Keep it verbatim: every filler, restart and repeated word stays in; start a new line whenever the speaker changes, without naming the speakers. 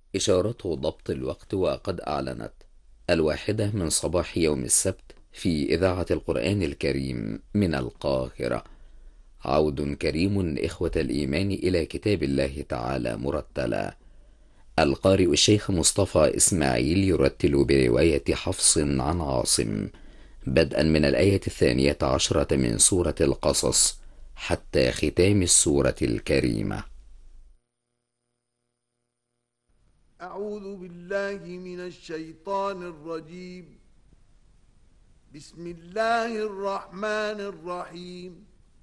إشارة ضبط الوقت وقد أعلنت الواحدة من صباح يوم السبت في إذاعة القرآن الكريم من القاهرة. عود كريم إخوة الإيمان إلى كتاب الله تعالى مرتلا. القارئ الشيخ مصطفى إسماعيل يرتل برواية حفص عن عاصم، بدءا من الآية الثانية عشرة من سورة القصص حتى ختام السورة الكريمة.
أعوذ بالله من الشيطان الرجيم. بسم الله الرحمن الرحيم.